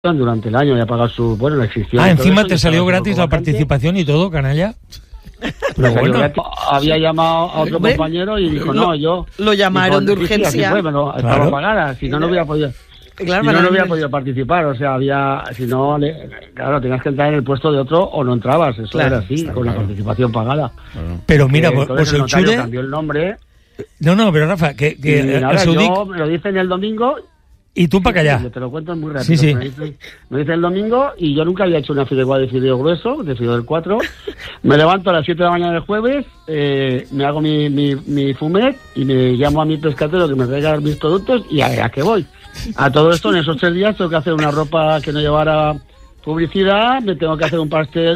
durante el año y ha pagado su, la inscripción. Encima te salió gratis la participación y todo, canalla. Pero bueno, había llamado a otro compañero y dijo, no, yo... Lo llamaron de urgencia. Sí, bueno, estaba pagada, si no, no hubiera podido... Claro, no hubiera podido participar, o sea, si no, claro, tenías que entrar en el puesto de otro o no entrabas, eso era así, con la participación pagada. Pero mira, pues el notario cambió el nombre. No, pero Rafa, que yo me lo dicen el domingo. ¿Y tú para callar? Te lo cuento muy rápido. Sí. Me dice el domingo y yo nunca había hecho una fideuá de fideo grueso, de fideo del 4. Me levanto a las 7 de la mañana del jueves, me hago mi fumet y me llamo a mi pescatero que me traiga mis productos y a qué voy. A todo esto, en esos 3 días tengo que hacer una ropa que no llevara publicidad, me tengo que hacer un pastel,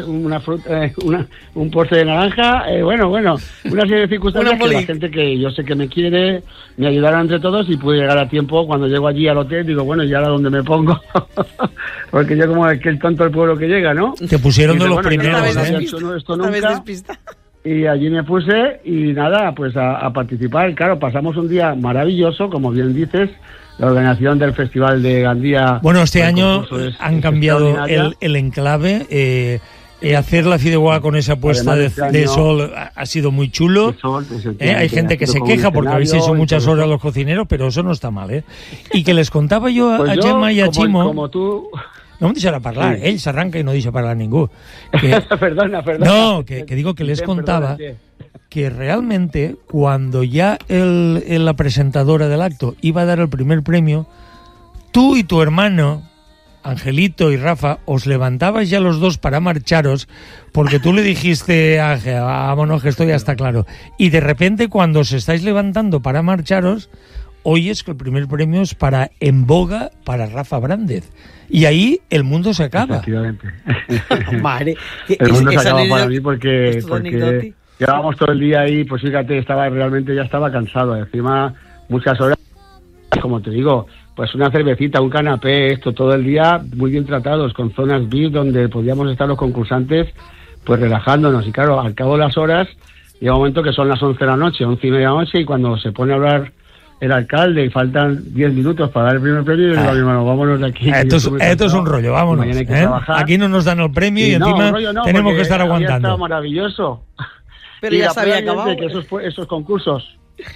un postre de naranja, una serie de circunstancias que la gente que yo sé que me quiere, me ayudaron entre todos y pude llegar a tiempo. Cuando llego allí al hotel digo, ¿y ahora dónde me pongo? Porque yo como es que el tonto del pueblo que llega, ¿no? Te pusieron de los primeros, no había hecho esto nunca. Y allí me puse y nada, pues a participar. Claro, pasamos un día maravilloso, como bien dices. La organización del Festival de Gandía... Bueno, este año han cambiado el enclave. Hacer la fideuá con esa puesta de sol ha sido muy chulo. Hay gente que se queja porque habéis hecho muchas horas los cocineros, pero eso no está mal, Y que les contaba yo a Gemma y a Chimo... Como tú... No em deixarà parlar, ell s'arranca i no deixa parlar a ningú. Perdona. No, que digo que les contaba que realmente cuando ya la presentadora del acto iba a dar el primer premio, tú y tu hermano, Angelito y Rafa, os levantabais ya los dos para marcharos porque tú le dijiste a Ángel, vámonos que esto ya está claro. Y de repente cuando os estáis levantando para marcharos, oyes que el primer premio es para En Boga para Rafa Brández. Y ahí el mundo se acaba. Efectivamente. Madre, el mundo se acaba para mí porque llevábamos todo el día ahí, pues fíjate, ya estaba cansado. Encima, muchas horas, como te digo, pues una cervecita, un canapé, esto todo el día muy bien tratados, con zonas VIP donde podíamos estar los concursantes pues relajándonos. Y claro, al cabo de las horas, llega un momento que son las 11 de la noche, 11:30 de la noche, y cuando se pone a hablar el alcalde y faltan 10 minutos para dar el primer premio, y yo digo a mi hermano, vámonos de aquí. Esto es un rollo, vámonos. Aquí no nos dan el premio y encima tenemos que estar aguantando. Está maravilloso. Pero ya se había acabado. Que esos concursos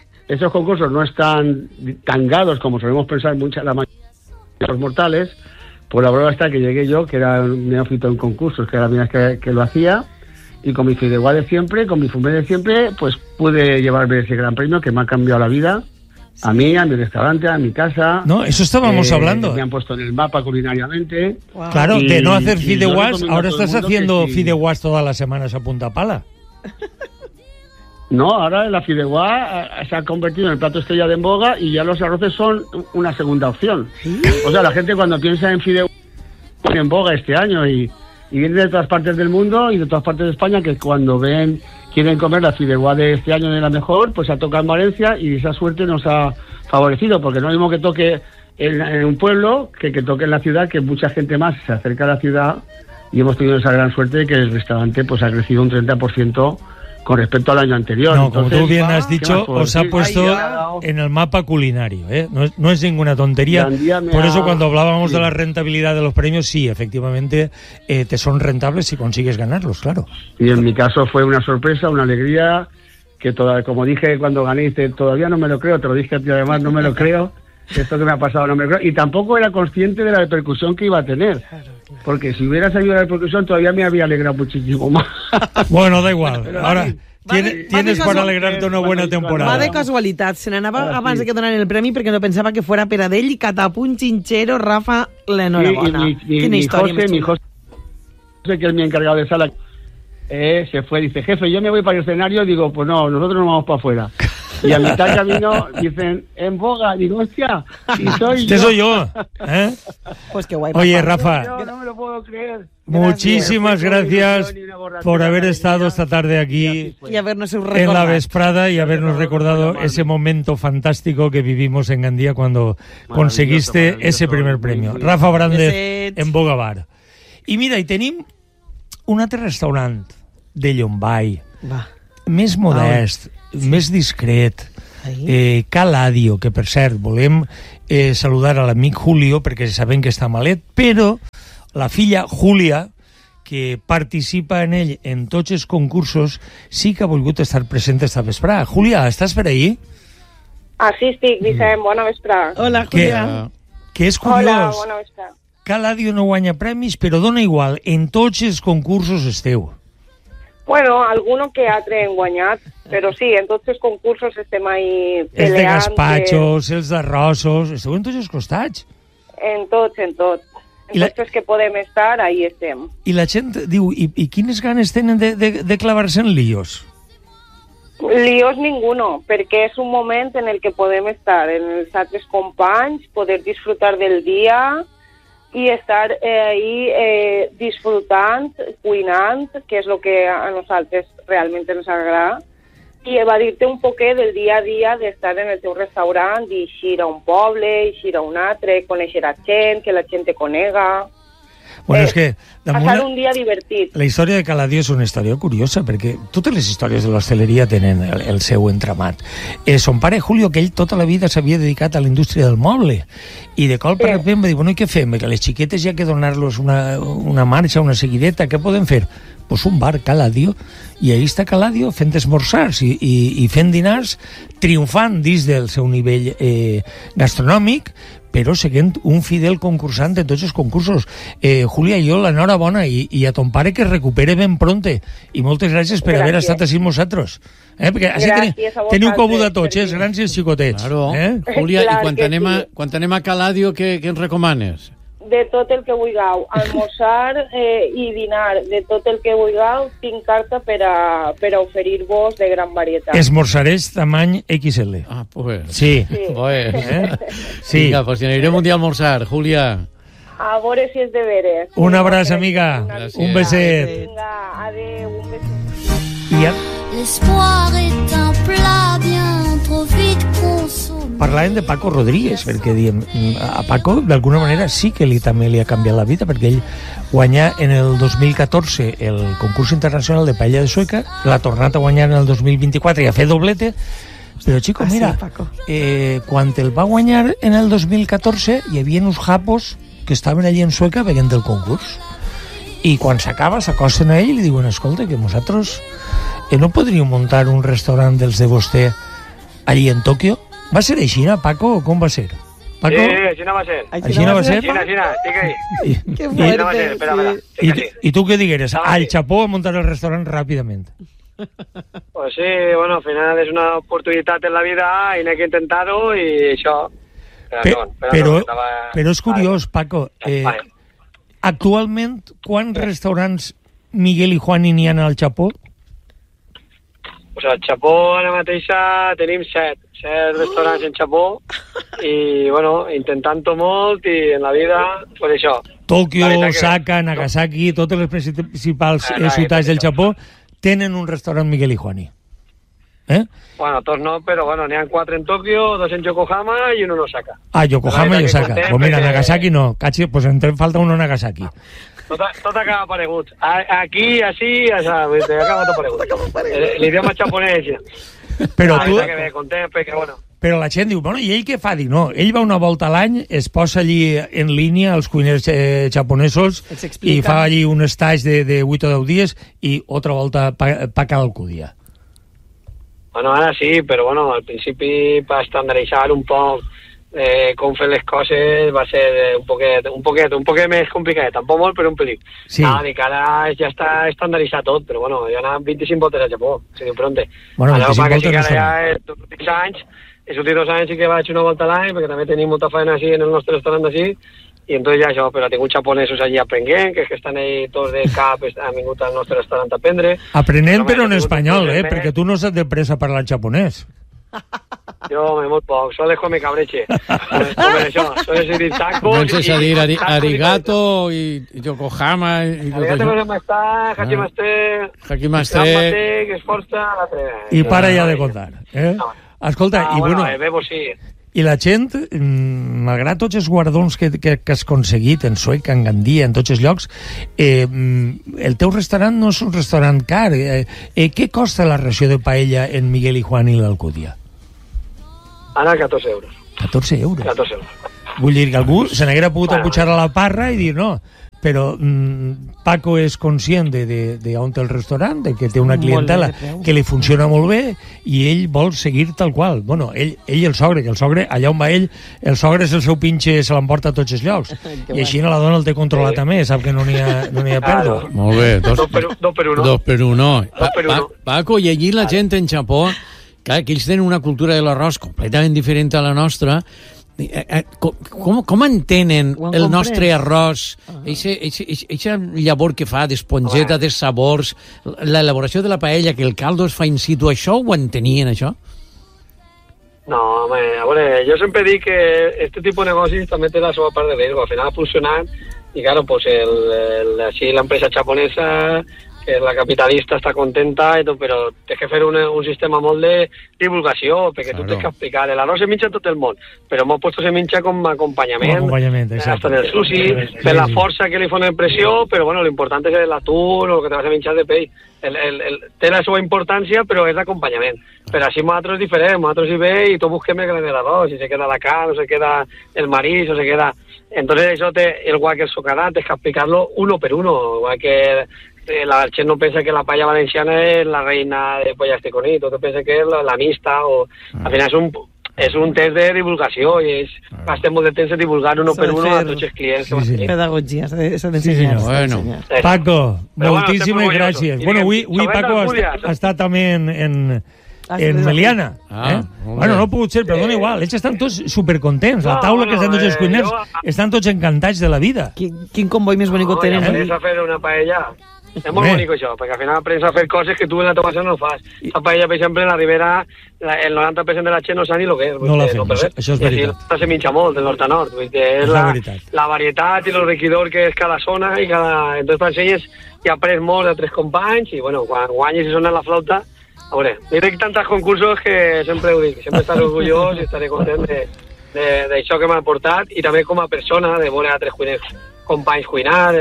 no están tan gados como solemos pensar la mayoría de los mortales. Pues la prueba está que llegué yo, que era un neófito en concursos, que era la primera vez que lo hacía, y con mi fideuá de siempre, con mi fumé de siempre, pues pude llevarme ese gran premio que me ha cambiado la vida. A mí, a mi restaurante, a mi casa. No, eso estábamos hablando. Me han puesto en el mapa culinariamente. Wow. Claro, de no hacer fideuás, ahora estás haciendo fideuás todas las semanas a punta pala. No, ahora la fideuá se ha convertido en el plato estrella de En Boga y ya los arroces son una segunda opción. ¿Sí? O sea, la gente cuando piensa en fideuá En Boga este año y viene de todas partes del mundo y de todas partes de España, que cuando quieren comer la fideuá de este año de la mejor, pues ha tocado en Valencia y esa suerte nos ha favorecido, porque no es lo mismo que toque en un pueblo que toque en la ciudad, que mucha gente más se acerca a la ciudad, y hemos tenido esa gran suerte de que el restaurante pues ha crecido un 30% con respecto al año anterior. No, entonces, como tú bien has dicho, os ha puesto en el mapa culinario, no es ninguna tontería. Por eso cuando hablábamos de la rentabilidad de los premios, sí, efectivamente te son rentables si consigues ganarlos, claro. Y en mi caso fue una sorpresa, una alegría, que como dije cuando gané, todavía no me lo creo, te lo dije a ti además, no me lo creo. Esto que me ha pasado no me lo creo. Y tampoco era consciente de la repercusión que iba a tener. Porque si hubiera salido la repercusión todavía me había alegrado muchísimo más. Bueno, da igual. Ahora tienes para alegrarte una buena temporada. Va de casualitat. Se n'anava abans de que donaran el premi perquè no pensava que fuera per a d'ell i catapun chinchero, Rafa, l'enhorabona. Quina història. Mi José, que es mi encargado de sala, se fue, dice, jefe, yo me voy para el escenario, digo, pues no, nosotros nos vamos para afuera. Y a mitad del camino dicen, En Boga, digo, hostia, y soy yo. Pues qué guay. Oye, Rafa, yo no me lo puedo creer. Muchísimas gracias por haber estado esta tarde aquí y habernos en la vesprada y habernos recordado ese momento fantástico que vivimos en Gandía cuando conseguiste ese primer premio. Rafa Brández, En Boga Bar. I mira, hi tenim un altre restaurant de Llombai, més modest, més discret, Caladio, que per cert volem saludar a l'amic Julio, perquè sabem que està malet, però la filla Júlia, que participa en ell en tots els concursos, sí que ha volgut estar present esta vesprada. Júlia, estàs per ahí? Sí, estic, Vicent, bona vesprada. Hola, Júlia. Que és curiós. Hola, bona vesprada. Caladio no guanya premis, però dona igual, en tots els concursos esteu. Bueno, alguno que altre hem guanyat, però sí, en tots els concursos estem ahí peleant. Els de gaspachos, els d'arrossos, esteu en tots els costats. En tots. En tots els que podem estar, ahí estem. I la gent diu, i quines ganes tenen de clavar-se en líos? Líos ninguno, perquè és un moment en el que podem estar en els altres companys, poder disfrutar del dia i estar ahí disfrutant, cuinant, que és el que a nosaltres realment ens agrada, i evadir-te un poquet del dia a dia d'estar en el teu restaurant, d'eixir a un poble, eixir a un altre, conèixer a gent, que la gent te conega. Bueno, és que... Passar un dia divertit. La història de Caladio és una història curiosa, perquè totes les històries de l'hostaleria tenen el seu entramat. Son pare Julio, que ell tota la vida s'havia dedicat a la indústria del moble, i de cop per repent va dir, bueno, i què fem? Que les xiquetes ja que donar-los una marxa, una seguideta, què podem fer? Pues un bar, Caladio, i ahí està Caladio fent esmorzars i fent dinars, triomfant dins del seu nivell gastronòmic, però seguint un fidel concursant en tots els concursos. Júlia, jo l'enhorabona i a ton pare que es recupere ben pronte, i moltes gràcies per haver estat així amb nosaltres. Perquè així teniu còmode tots, els grans i els xicotets. Claro. Júlia, i quan anem a Caladio, què ens recomanes? De tot el que vulgueu, almorzar i dinar, de tot el que vulgueu, tinc carta per a oferir-vos de gran varietat. Esmorzarés tamany XL. Pues... Sí. Sí. Vinga, pues anirem un dia a almorzar, Júlia. A veure si és de veres. Un abraç, amiga. Un beset. Vinga, adéu, un beset. L'espoir est un plat bien trop vite consommé. Parlàvem de Paco Rodríguez, perquè diem, a Paco d'alguna manera sí que també li ha canviat la vida, perquè ell guanyà en el 2014 el concurs internacional de paella de Sueca, l'ha tornat a guanyar en el 2024 i a fer doblete, però xico, mira, quan el va guanyar en el 2014 hi havia uns japos que estaven allí en Sueca veient el concurs, i quan s'acaba s'acosten a ell i li diuen, escolta, que vosaltres no podríeu muntar un restaurant dels de vostè allí en Tòquio? Va ser així, Paco, o com va ser? Paco? Sí, així no va ser. Així no va ser? Així, estic ahí. Que fuerte, espera. I tu què digueres? Al Chapó a muntar el restaurant ràpidament. Pues sí, bueno, al final és una oportunitat en la vida i n'he que intentar-ho i això. Però és curiós, Paco, actualment quants restaurants Miguel i Juani n'hi ha al Chapó? Pues al Chapó ara mateixa tenim 7 restaurants en Chapó i, bueno, intentant-ho molt i en la vida, pues això. Tòquio, Osaka, Nagasaki, totes les principals ciutats del Chapó tenen un restaurant Miguel i Juani. Bueno, tots no, però bueno, n'hi ha 4 en Tòquio, 2 en Yokohama i 1 en Osaka. Yokohama i Osaka. Pues mira, Nagasaki no. Cachi, pues ens falta uno a Nagasaki. Tot acaba aparegut. Aquí, així, acaba tot aparegut. L'idioma japonès. Però tu... Però la gent diu, bueno, i ell què fa? Dic, no, ell va una volta a l'any, es posa allí en línia als cuiners japonesos i fa allí un stage de 8 o 10 dies i altra volta pa cada dia. Bueno, ara sí, però bueno, al principi per estandarditzar un poc com fer les coses va ser un poquet més complicat, tampoc molt, però un pelic. Sí. Dic, ara ja està estandarditzat tot, però bueno, ja han 25 voltes a Japó, si diu pronte. Bueno, 25 voltes no són. Els últims 2 anys sí que vaig una volta a l'any, perquè també tenim molta feina així en el nostre restaurant d'ací, i entonces ja això, però ha tingut japonesos allí aprenent, que estan ahí tots de cap, han vingut al nostre restaurant a aprendre. Aprenent, però en espanyol, perquè tu no saps de pressa parlar japonès. Jo, molt poc, solo es come cabreche. Això, solo es dir tacos. Comences a dir arigato i Yokohama i tot això. Hakimaste, esforça... I para ja de contar. Escolta, i bueno... Bebo sí. I la gent, malgrat tots els guardons que has aconseguit en Sueca, en Gandia, en tots els llocs, el teu restaurant no és un restaurant car. Què costa la ració de paella en Miguel i Juan i l'Alcúdia? Ara 14 euros. 14 euros. 14 euros. Vull dir que algú se n'haguera pogut apujar a la parra i dir no, però Paco és conscient de on té el restaurant, de que té una clientela que li funciona molt bé i ell vol seguir tal qual. Bueno, ell i el sogre, que el sogre, allà on va ell, el sogre és el seu pinxe, se l'emporta a tots els llocs. I així la dona el té controlat també, sap que no n'hi ha pèrdua. Molt bé. Dos per uno. Dos per uno. Paco, i allí la gent en Japó, clar, que ells tenen una cultura de l'arròs completament diferent a la nostra. Com entenen el nostre arròs, eixa llavor que fa d'esponjeta, de sabors, l'elaboració de la paella, que el caldo es fa in situ, això ho entenien, això? No, home, a veure, jo sempre dic que este tipus de negocis també té la seva part de riesgo, al final ha funcionat i claro, pues així l'empresa japonesa, que la capitalista està contenta i tot, però tens que fer un sistema molt de divulgació, perquè tu tens que explicar, l'arròs se menja tot el món, però molt puesto se menja com a acompanyament, hasta en el sushi, per la força que li fa una impressió, però bueno, l'important és l'atún o el que te vas a menjar de pell. Té la seva importància, però és l'acompanyament. Però així nosaltres és diferent, nosaltres hi ve i tot busquem el gran de l'arròs, si se queda la carn, o se queda el marís, o se queda... Entonces eso igual que el socarat, tens que explicar-lo uno per uno, igual que la gent no pensa que la paella valenciana és la reina de pollas de conito, tu pensa que és la mixta, o al final és un test de divulgació i gastem molt de temps de divulgar uno per uno a tots els clients. Pedagogia, s'ha d'ensenyar. Bueno. Paco, moltíssimes gràcies. Bueno, avui Paco ha estat també en Meliana. Bueno, no ha pogut ser, però dona igual. Ells estan tots supercontents. La taula que estan tots els cuiners estan tots encantats de la vida. Quin comboi més bonic tenen. Aprens a fer una paella. És molt bonic això, perquè al final aprens a fer coses que tu en la teva casa no fas. La paella, per exemple, en la Ribera, el 90% de la gent no sap ni el que és. No la fem, això és veritat. I així se menja molt, del nord a nord. És la varietat i l'enriquidor que és cada zona i cada... Entonces, t'ensenyes i aprens molt de tres companys i, bueno, quan guanyes i sona la flauta, a veure, jo tinc tants concursos que sempre ho dic, sempre estaré orgullós i estaré content d'això que m'ha portat i també com a persona, de veure altres companys cuinar,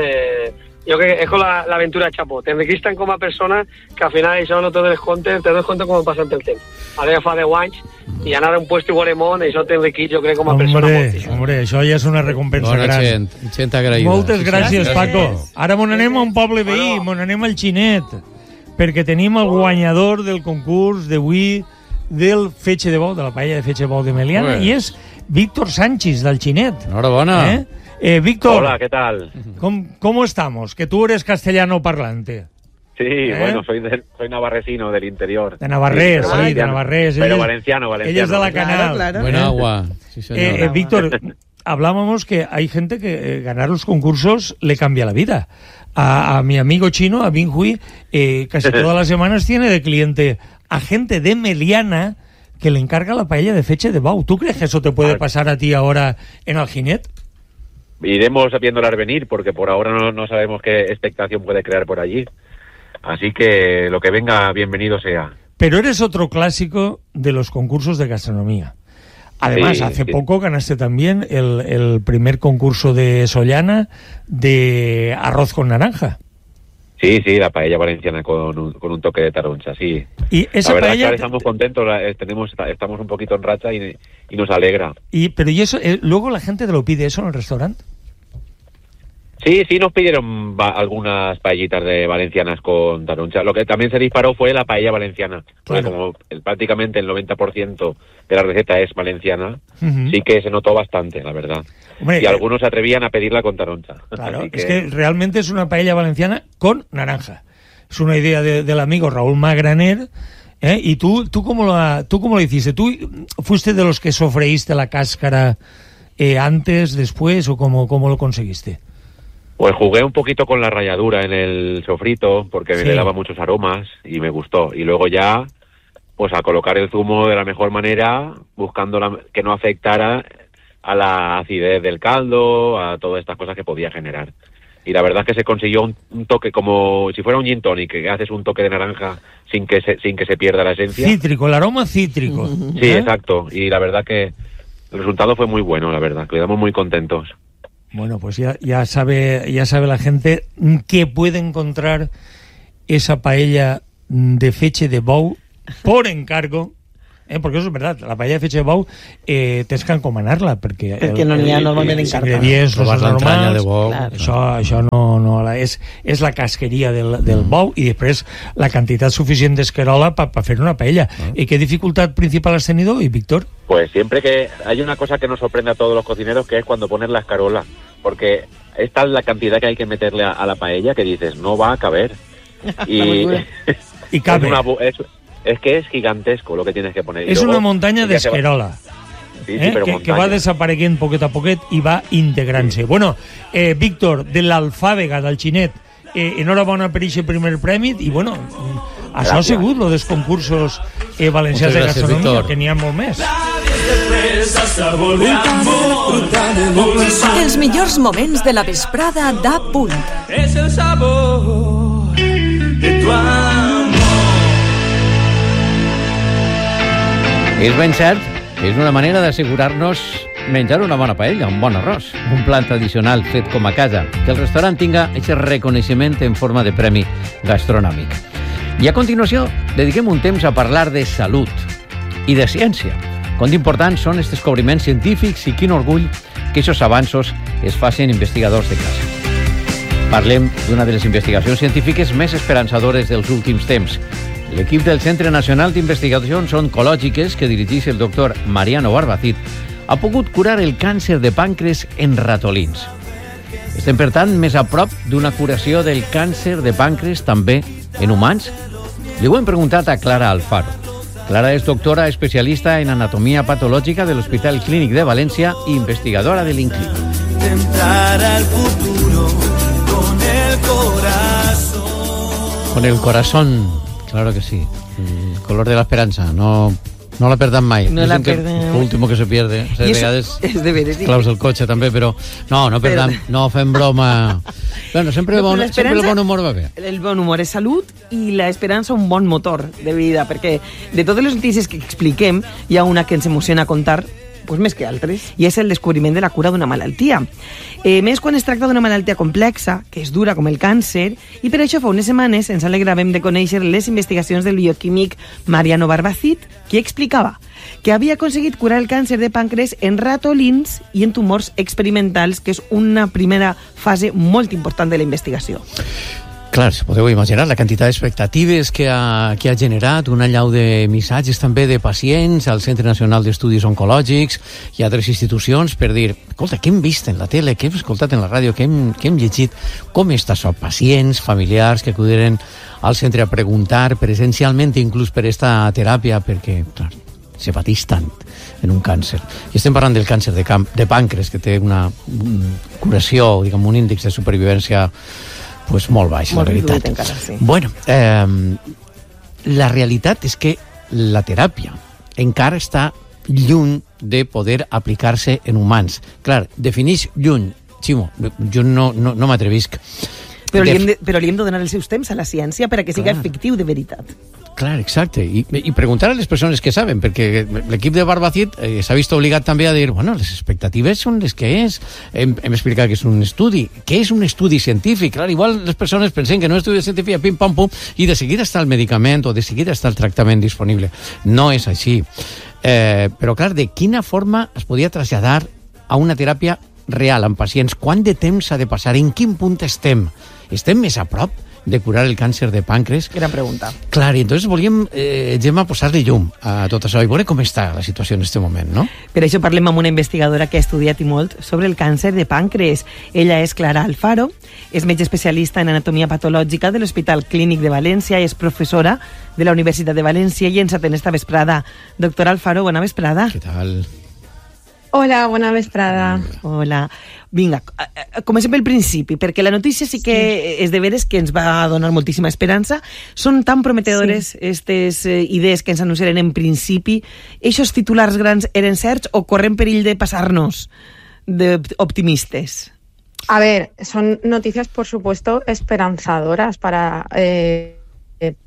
jo crec que és com l'aventura de Chapo, t'enriquís tant com a persona que al final això no te dones compte com ha passat el temps. Ara ja fa 10 anys i anar a un puesto igual món, això t'enriquís, jo crec, com a persona moltíssim. Hombre, això ja és una recompensa gran. Gent agraïda. Moltes gràcies, Paco. Ara m'on anem a un poble veí, m'on anem al Xinet, perquè tenim el guanyador del concurs d'avui del fetge de bou, de la paella de fetge de bou de Meliana, i és Víctor Sánchez, del Xinet. Enhorabona. Víctor. Hola, ¿qué tal? ¿Cómo estamos? Que tú eres castellano parlante. Sí, bueno, soy navarresino del interior. De Navarrés, sí, de Navarrés. Pero valenciano. Ella es de la Canal. Claro. Buen agua. Sí, señor. Víctor, hablábamos que hay gente que ganar los concursos le cambia la vida. A mi amigo chino, a Binhui, casi todas las semanas tiene de cliente a gente de Meliana que le encarga la paella de fetge de bou. ¿Tú crees que eso te puede pasar a ti ahora en Alginet? Iremos viéndolas venir, porque por ahora no sabemos qué expectación puede crear por allí. Así que lo que venga, bienvenido sea. Pero eres otro clásico de los concursos de gastronomía. Además, hace poco ganaste también el primer concurso de Sollana de arroz con naranja. Sí, la paella valenciana con un toque de taroncha, sí. Y esa la verdad paella... es que estamos contentos, estamos un poquito en racha y nos alegra. Pero ¿y eso? ¿Luego la gente te lo pide eso en el restaurante? Sí, nos pidieron algunas paellitas de valencianas con taroncha. Lo que también se disparó fue la paella valenciana. Porque como prácticamente el 90% de la receta es valenciana, sí que se notó bastante, la verdad. Hombre, y algunos se atrevían a pedirla con taroncha. Claro, es que realmente es una paella valenciana con naranja. Es una idea del amigo Raúl Magraner. ¿Y tú cómo lo hiciste? ¿Tú fuiste de los que sofreíste la cáscara antes, después, o cómo lo conseguiste? Pues jugué un poquito con la ralladura en el sofrito, porque me le daba muchos aromas y me gustó. Y luego ya, pues a colocar el zumo de la mejor manera, buscando que no afectara a la acidez del caldo, a todas estas cosas que podía generar. Y la verdad es que se consiguió un toque como si fuera un gin tonic, que haces un toque de naranja sin que se pierda la esencia. Cítrico, el aroma cítrico. Sí, exacto. Y la verdad que el resultado fue muy bueno, la verdad. Quedamos muy contentos. Bueno, pues ya sabe la gente que puede encontrar esa paella de fetge de bou por encargo Porque eso es verdad, la paella de fetge de bou tens que encomanar-la, perquè no n'hi ha normalment els ingredients no són l'entranya de bou. Això no és la casqueria del bou i després la quantitat suficient d'esquerola per fer una paella. ¿Y qué dificultad principal has tenido, y Víctor? Pues siempre que hay una cosa que nos sorprende a todos los cocineros, que es cuando pones la escarola, porque es tal la cantidad que hay que meterle a la paella que dices, no va a caber. Y cabe. Es que es gigantesco lo que tienes que poner. Es una montaña de esquerola. Sí, pero que va desapareguent poquet a poquet i va integrant-se. Bueno, Víctor, de l'Alfàbega, del Xinet, enhorabona per aquest primer premi i, bueno, això ha sigut lo dels concursos valencians de gastronomia, que n'hi ha molt més. Els millors moments de la vesprada d'A Punt. És el sabor de tu amor. És ben cert que és una manera d'assegurar-nos menjar una bona paella, un bon arròs, un plat tradicional fet com a casa, que el restaurant tinga aquest reconeixement en forma de premi gastronòmic. I a continuació dediquem un temps a parlar de salut i de ciència. Com d'importants són els descobriments científics i quin orgull que aquests avanços es facin investigadors de casa. Parlem d'una de les investigacions científiques més esperançadores dels últims temps. L'equip del Centre Nacional d'Investigacions Oncològiques, que dirigeix el doctor Mariano Barbacid, ha pogut curar el càncer de pàncreas en ratolins. Estem, per tant, més a prop d'una curació del càncer de pàncreas també en humans? Li ho hem preguntat a Clara Alfaro. Clara és doctora especialista en anatomia patològica de l'Hospital Clínic de València i investigadora de l'INCLIN. Tentar al futuro con el corazón. Con el corazón. Claro que sí. El color de la esperança. No la perdem mai. No la perdem. L'últim que se pierde. I vegades és de veres. Claus el cotxe també, però no perdem, no fem broma. Bueno, sempre el bon humor va bé. El bon humor és salut i l'esperança un bon motor de vida, perquè de totes les notícies que expliquem hi ha una que ens emociona contar pues més que altres, i és el descobriment de la cura d'una malaltia. Més quan es tracta d'una malaltia complexa, que és dura com el càncer, i per això fa unes setmanes ens alegràvem de conèixer les investigacions del bioquímic Mariano Barbacid, qui explicava que havia aconseguit curar el càncer de pàncreas en ratolins i en tumors experimentals, que és una primera fase molt important de la investigació. Clar, si podeu imaginar la quantitat d'expectatives que ha generat, una allau de missatges també de pacients al Centre Nacional d'Estudis Oncològics i altres institucions per dir, escolta, què hem vist en la tele, què hem escoltat en la ràdio, què hem llegit, com està això? Pacients, familiars que acudiren al centre a preguntar presencialment, inclús per esta teràpia, perquè, clar, se pateix tant en un càncer. I estem parlant del càncer de pàncreas, que té una curació, diguem, un índex de supervivència pues molt baix, la veritat. Encara, sí. Bueno, la realitat és que la teràpia encara està lluny de poder aplicar-se en humans. Clar, defineix lluny. Ximo, jo no m'atrevisc. Però li hem de donar els seus temps a la ciència per a que siga efectiu de veritat. Clar, exacte. I preguntar a les persones que saben, perquè l'equip de Barbacid s'ha vist obligat també a dir, bueno, les expectatives són les que és. Hem explicat que és un estudi. Què és un estudi científic? Clar, igual les persones pensen que no és un estudi científic, pim, pam, pum, i de seguida està el medicament o de seguida està el tractament disponible. No és així. Però, clar, de quina forma es podia traslladar a una teràpia real en pacients? Quant de temps ha de passar? En quin punt estem? Estem més a prop de curar el càncer de pàncreas? Gran pregunta. Clar, i entonces volíem, Gemma, posar-li llum a tot això i veure com està la situació en aquest moment, no? Per això parlem amb una investigadora que ha estudiat i molt sobre el càncer de pàncreas. Ella és Clara Alfaro, és metge especialista en anatomia patològica de l'Hospital Clínic de València i és professora de la Universitat de València i ens atén esta vesprada. Doctora Alfaro, bona vesprada. Què tal? Hola, bona vesprada. Hola. Vinga, comencem pel principi, perquè la notícia sí que és de veres que ens va donar moltíssima esperança. Són tan prometedores aquestes idees que ens anunciaren en principi. Eixos titulars grans eren certs o corren perill de passar-nos d'optimistes? A ver, son noticias, por supuesto, esperanzadoras para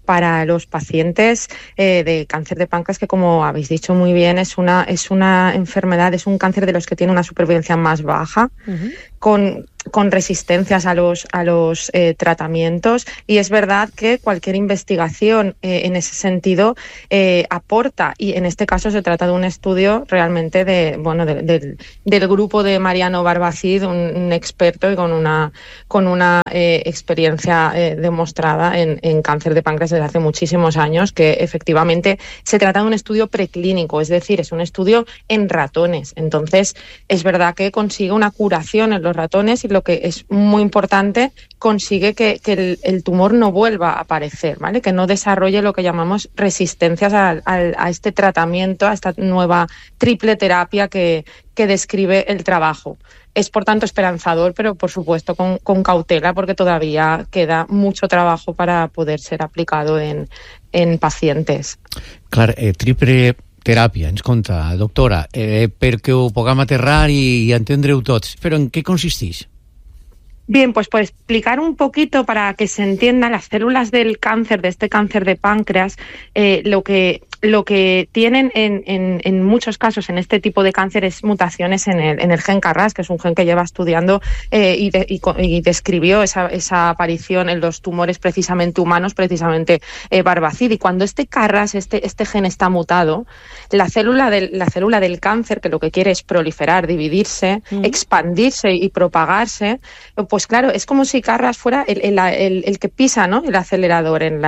para los pacientes de cáncer de páncreas, que como habéis dicho muy bien, es una enfermedad, es un cáncer de los que tiene una supervivencia más baja, con resistencias a los tratamientos, y es verdad que cualquier investigación en ese sentido aporta, y en este caso se trata de un estudio realmente del grupo de Mariano Barbacid, un experto y con una experiencia demostrada en cáncer de páncreas desde hace muchísimos años, que efectivamente se trata de un estudio preclínico, es decir, es un estudio en ratones. Entonces es verdad que consigue una curación en los ratones, y lo que es muy importante, consigue que el tumor no vuelva a aparecer, ¿vale? Que no desarrolle lo que llamamos resistencias a este tratamiento, a esta nueva triple terapia que describe el trabajo. Es, por tanto, esperanzador, pero, por supuesto, con cautela, porque todavía queda mucho trabajo para poder ser aplicado en pacientes. Clar, triple teràpia, ens conta, doctora, perquè ho puguem aterrar i entendre-ho tots. Però en què consisteix? Bien, pues por explicar un poquito para que se entienda, las células del cáncer, de este cáncer de páncreas, lo que tienen en muchos casos en este tipo de cáncer es mutaciones en el gen KRAS, que es un gen que lleva estudiando y describió esa aparición en los tumores precisamente humanos, precisamente Barbacid. Y cuando este KRAS, este gen está mutado, la célula del cáncer, que lo que quiere es proliferar, dividirse, expandirse y propagarse, pues claro, es como si KRAS fuera el que pisa, ¿no?, el acelerador en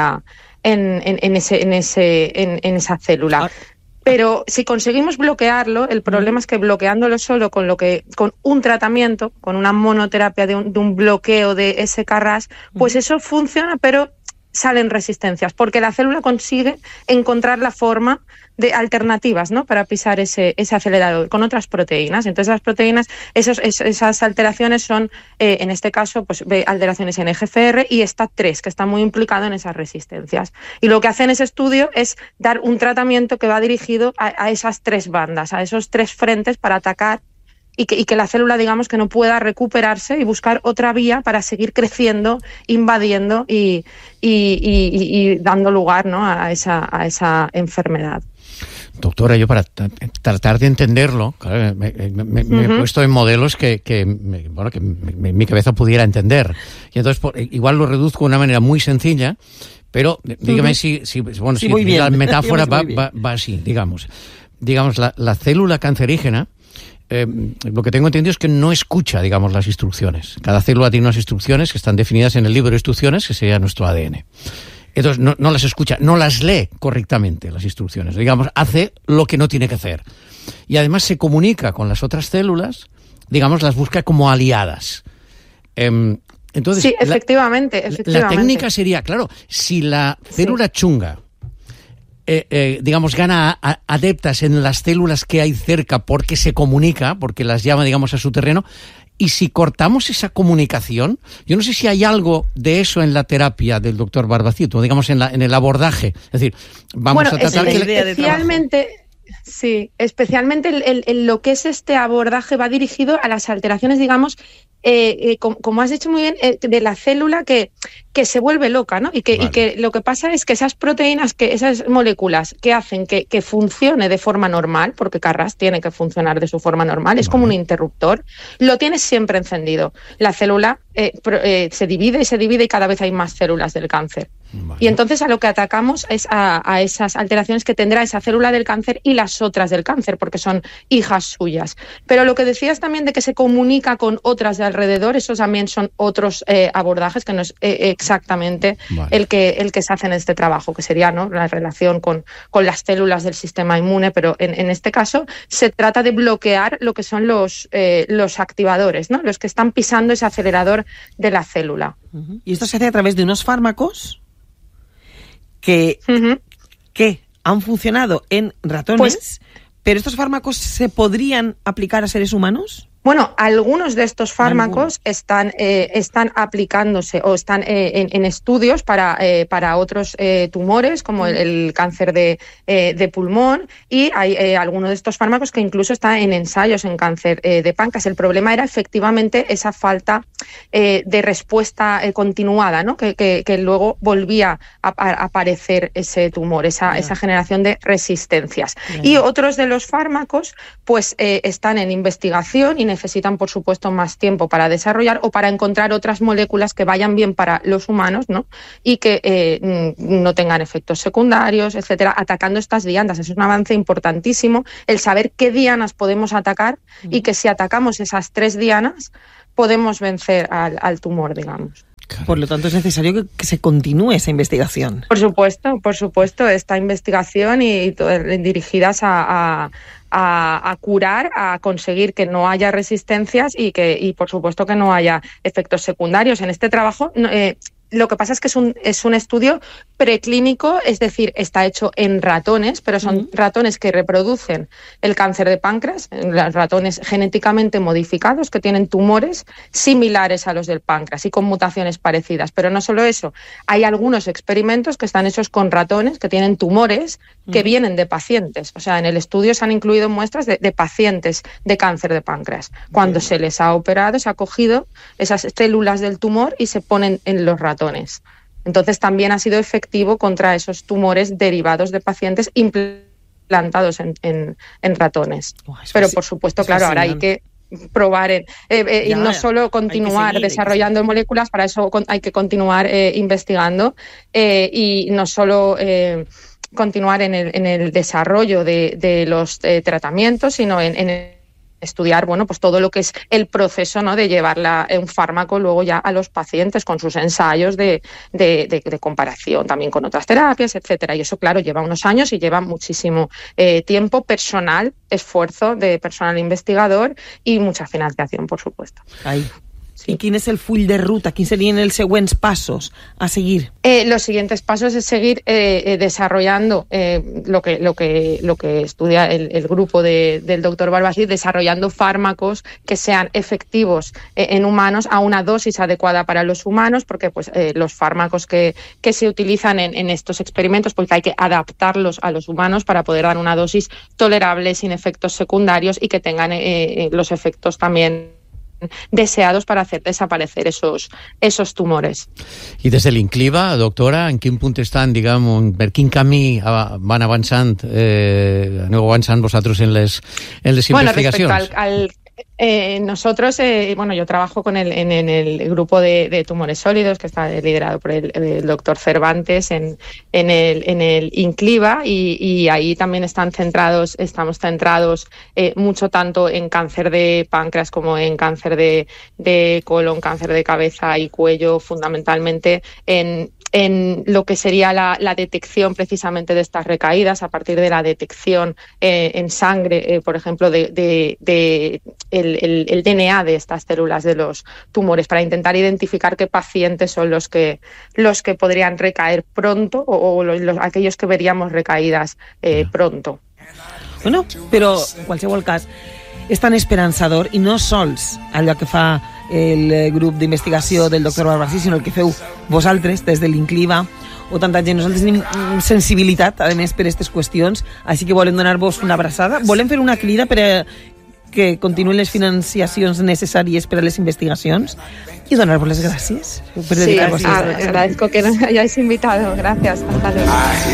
esa célula. Pero si conseguimos bloquearlo, el problema es que bloqueándolo solo con un tratamiento, con una monoterapia de un bloqueo de ese KRAS, pues eso funciona, pero salen resistencias, porque la célula consigue encontrar la forma de alternativas, ¿no?, para pisar ese acelerador con otras proteínas. Entonces las proteínas, esas alteraciones son, en este caso, pues alteraciones en EGFR y STAT3, que está muy implicado en esas resistencias. Y lo que hace en ese estudio es dar un tratamiento que va dirigido a esas tres bandas, a esos tres frentes, para atacar y que la célula, digamos, que no pueda recuperarse y buscar otra vía para seguir creciendo, invadiendo y dando lugar, ¿no?, a esa enfermedad. Doctora, yo para tratar de entenderlo, claro, me he puesto en modelos que mi cabeza pudiera entender. Y entonces igual lo reduzco de una manera muy sencilla, pero dígame si la metáfora va así, digamos. Digamos, la célula cancerígena, lo que tengo entendido es que no escucha, digamos, las instrucciones. Cada célula tiene unas instrucciones que están definidas en el libro de instrucciones, que sería nuestro ADN. Entonces no las escucha, no las lee correctamente las instrucciones. Digamos, hace lo que no tiene que hacer. Y además se comunica con las otras células, digamos, las busca como aliadas. Entonces, sí, efectivamente. La técnica sería, claro, si la célula chunga, digamos, gana adeptas en las células que hay cerca porque se comunica, porque las llama, digamos, a su terreno. Y si cortamos esa comunicación, yo no sé si hay algo de eso en la terapia del doctor Barbacid, o digamos en el abordaje. Es decir, vamos a tratar especialmente lo que es este abordaje va dirigido a las alteraciones, digamos, como has dicho muy bien, de la célula que se vuelve loca, ¿no? Y que lo que pasa es que esas proteínas, esas moléculas que hacen que funcione de forma normal, porque KRAS tiene que funcionar de su forma normal, es como un interruptor, lo tienes siempre encendido. La célula se divide y cada vez hay más células del cáncer. Y entonces a lo que atacamos es a esas alteraciones que tendrá esa célula del cáncer y las otras del cáncer, porque son hijas suyas. Pero lo que decías también de que se comunica con otras de alrededor, esos también son otros abordajes, que no es exactamente el que se hace en este trabajo, que sería, ¿no?, la relación con las células del sistema inmune, pero en este caso se trata de bloquear lo que son los activadores, ¿no?, los que están pisando ese acelerador de la célula. Y esto se hace a través de unos fármacos que han funcionado en ratones, pero ¿estos fármacos se podrían aplicar a seres humanos? Bueno, algunos de estos fármacos están aplicándose o están en estudios para otros tumores, como el cáncer de pulmón, y hay algunos de estos fármacos que incluso están en ensayos en cáncer de páncreas. El problema era efectivamente esa falta de respuesta continuada, ¿no? Que luego volvía a aparecer ese tumor, esa generación de resistencias. Y otros de los fármacos pues están en investigación y necesitan, por supuesto, más tiempo para desarrollar o para encontrar otras moléculas que vayan bien para los humanos, ¿no? Y que no tengan efectos secundarios, etcétera, atacando estas dianas. Es un avance importantísimo el saber qué dianas podemos atacar y que si atacamos esas 3 dianas podemos vencer al tumor, digamos. Por lo tanto, es necesario que se continúe esa investigación. Por supuesto, esta investigación y dirigidas a curar, a conseguir que no haya resistencias y por supuesto que no haya efectos secundarios. En este trabajo lo que pasa es que es un estudio preclínico, es decir, está hecho en ratones, pero son ratones que reproducen el cáncer de páncreas, ratones genéticamente modificados que tienen tumores similares a los del páncreas y con mutaciones parecidas. Pero no solo eso, hay algunos experimentos que están hechos con ratones que tienen tumores que vienen de pacientes. O sea, en el estudio se han incluido muestras de pacientes de cáncer de páncreas. Cuando se les ha operado, se ha cogido esas células del tumor y se ponen en los ratones. Entonces también ha sido efectivo contra esos tumores derivados de pacientes implantados en ratones. Pero por supuesto, claro, ahora hay que probar y no solo continuar desarrollando moléculas, para eso hay que continuar investigando y no solo continuar en el desarrollo de los tratamientos, sino en estudiar, bueno, pues todo lo que es el proceso, ¿no?, de llevar un fármaco luego ya a los pacientes con sus ensayos de comparación también con otras terapias, etcétera. Y eso, claro, lleva unos años y lleva muchísimo tiempo personal, esfuerzo de personal investigador y mucha financiación, por supuesto. Ahí. I quin és el full de ruta? Quins serien els següents passos a seguir? Los siguientes pasos es seguir desarrollando lo que estudia el grupo del doctor Barbacid, desarrollando fármacos que sean efectivos en humanos a una dosis adecuada para los humanos, porque pues los fármacos que se utilizan en estos experimentos, pues hay que adaptarlos a los humanos para poder dar una dosis tolerable, sin efectos secundarios y que tengan los efectos también deseados para hacer desaparecer esos tumores. I des de l'Incliva, doctora, en quin punt estan, diguem, per quin camí van avançant, aneu avançant vosaltres en les investigacions? Respecte al nosotros, yo trabajo en el grupo de tumores sólidos que está liderado por el doctor Cervantes en el Incliva y ahí también estamos centrados mucho tanto en cáncer de páncreas como en cáncer de colon, cáncer de cabeza y cuello, fundamentalmente en lo que sería la detección precisamente de estas recaídas a partir de la detección en sangre, por ejemplo, el DNA de estas células de los tumores, para intentar identificar qué pacientes son los que podrían recaer pronto o aquellos que veríamos recaídas pronto. Bueno, però en qualsevol cas és tan esperançador i no sols allò que fa el grup d'investigació del doctor Barbacid, sinó el que feu vosaltres des de l'Incliva o tanta gent. Nosaltres tenim sensibilitat, a més, per aquestes qüestions, així que volem donar-vos una abraçada. Volem fer una crida per que continuïn les financiacions necessàries per a les investigacions y donar-vos les gràcies per dedicar-vos a esto. Agradezco que nos hayáis invitado. Gracias. Hasta luego.